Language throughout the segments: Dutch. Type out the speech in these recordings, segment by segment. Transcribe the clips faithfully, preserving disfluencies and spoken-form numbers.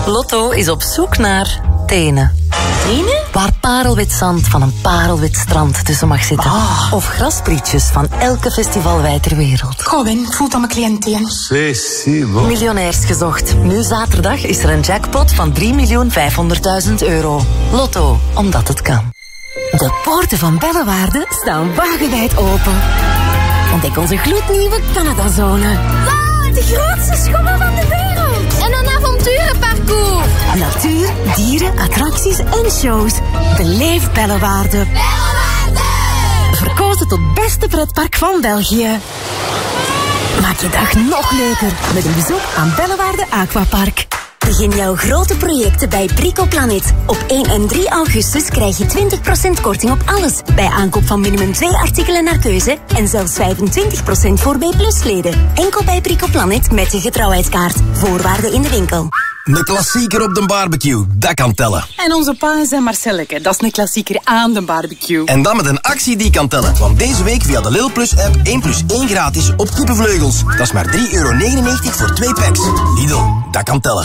Lotto is op zoek naar tenen. Tenen? Waar parelwit zand van een parelwit strand tussen mag zitten. Oh. Of grasprietjes van elke festivalwei ter wereld. Goh, Win, ik voel dat mijn cliënteen. C'est si bon. Miljonairs gezocht. Nu zaterdag is er een jackpot van drie miljoen vijfhonderdduizend euro. Lotto, omdat het kan. De poorten van Bellewaarde staan wagenwijd open. Ontdek onze gloednieuwe Canadazone. Wow, de grootste schommel van de wereld. En een avonturenparcours. Natuur, dieren, attracties en shows. Beleef Bellewaarde. Bellewaarde! Verkozen tot beste pretpark van België. Maak je dag nog leuker met een bezoek aan Bellewaarde Aquapark. Begin jouw grote projecten bij Bricoplanet. Op één en drie augustus krijg je twintig procent korting op alles. Bij aankoop van minimum twee artikelen naar keuze. En zelfs vijfentwintig procent voor B plus leden. Enkel bij Bricoplanet met je getrouwheidskaart. Voorwaarden in de winkel. Een klassieker op de barbecue, dat kan tellen. En onze pa en Marcelleke, dat is een klassieker aan de barbecue. En dan met een actie die kan tellen. Want deze week via de Lidl Plus app één plus één gratis op kippenvleugels. Dat is maar drie euro negenennegentig voor twee packs. Lidl, dat kan tellen.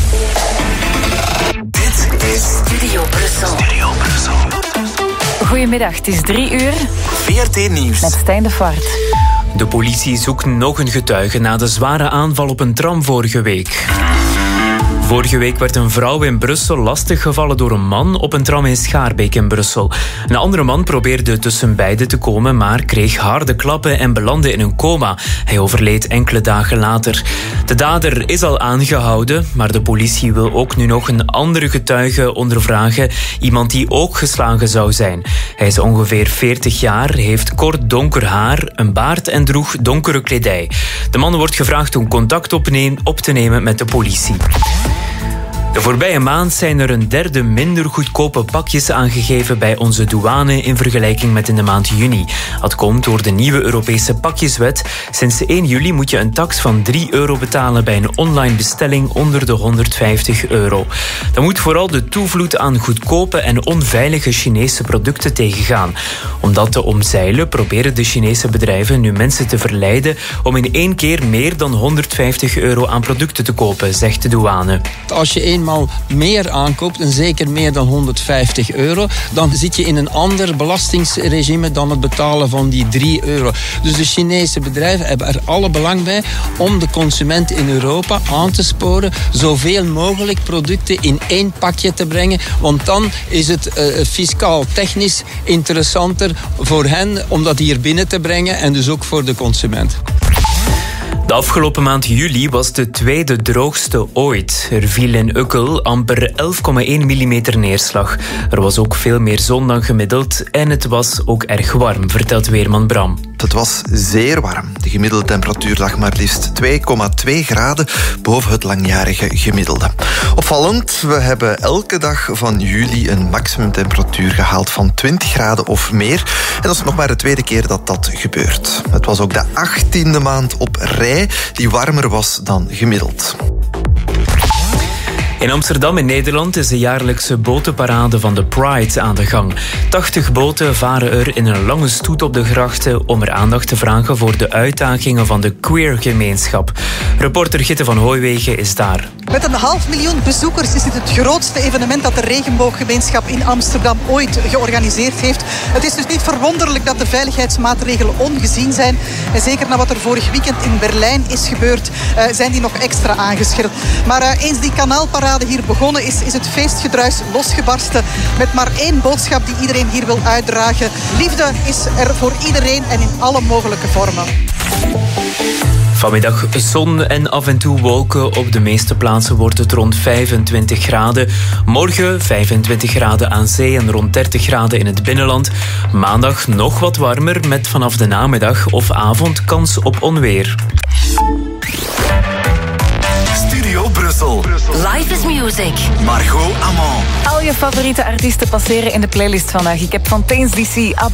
Dit is Studio Brussel. Studio Brussel. Goedemiddag, het is drie uur. V R T Nieuws. Met Stijn de Vaart. De politie zoekt nog een getuige na de zware aanval op een tram vorige week. Vorige week werd een vrouw in Brussel lastiggevallen door een man op een tram in Schaarbeek in Brussel. Een andere man probeerde tussen beiden te komen, maar kreeg harde klappen en belandde in een coma. Hij overleed enkele dagen later. De dader is al aangehouden, maar de politie wil ook nu nog een andere getuige ondervragen. Iemand die ook geslagen zou zijn. Hij is ongeveer veertig jaar, heeft kort donker haar, een baard en droeg donkere kledij. De man wordt gevraagd om contact op te nemen met de politie. De voorbije maand zijn er een derde minder goedkope pakjes aangegeven bij onze douane in vergelijking met in de maand juni. Dat komt door de nieuwe Europese pakjeswet. Sinds één juli moet je een tax van drie euro betalen bij een online bestelling onder de honderdvijftig euro. Dan moet vooral de toevloed aan goedkope en onveilige Chinese producten tegengaan. Om dat te omzeilen proberen de Chinese bedrijven nu mensen te verleiden om in één keer meer dan honderdvijftig euro aan producten te kopen, zegt de douane. Als je eenmaal meer aankoopt, en zeker meer dan honderdvijftig euro, dan zit je in een ander belastingsregime dan het betalen van die drie euro. Dus de Chinese bedrijven hebben er alle belang bij om de consument in Europa aan te sporen zoveel mogelijk producten in één pakje te brengen, want dan is het uh, fiscaal technisch interessanter voor hen om dat hier binnen te brengen en dus ook voor de consument. De afgelopen maand juli was de tweede droogste ooit. Er viel in Ukkel amper elf komma één millimeter neerslag. Er was ook veel meer zon dan gemiddeld en het was ook erg warm, vertelt weerman Bram. Het was zeer warm. De gemiddelde temperatuur lag maar liefst twee komma twee graden boven het langjarige gemiddelde. Opvallend, we hebben elke dag van juli een maximumtemperatuur gehaald van twintig graden of meer. En dat is nog maar de tweede keer dat dat gebeurt. Het was ook de achttiende maand op rij die warmer was dan gemiddeld. In Amsterdam in Nederland is de jaarlijkse botenparade van de Pride aan de gang. tachtig boten varen er in een lange stoet op de grachten om er aandacht te vragen voor de uitdagingen van de queer-gemeenschap. Reporter Gitte van Hooiwegen is daar. Met een half miljoen bezoekers is dit het grootste evenement dat de regenbooggemeenschap in Amsterdam ooit georganiseerd heeft. Het is dus niet verwonderlijk dat de veiligheidsmaatregelen ongezien zijn. En zeker na wat er vorig weekend in Berlijn is gebeurd, uh, zijn die nog extra aangescherpt. Maar uh, eens die kanaalparade hier begonnen is, is het feestgedruis losgebarsten. Met maar één boodschap die iedereen hier wil uitdragen. Liefde is er voor iedereen en in alle mogelijke vormen. Vanmiddag zon en af en toe wolken. Op de meeste plaatsen wordt het rond vijfentwintig graden. Morgen vijfentwintig graden aan zee en rond dertig graden in het binnenland. Maandag nog wat warmer met vanaf de namiddag of avond kans op onweer. Studio Brussel. Life is music. Margot Amand. Al je favoriete artiesten passeren in de playlist vandaag. Ik heb Fontaine's D C,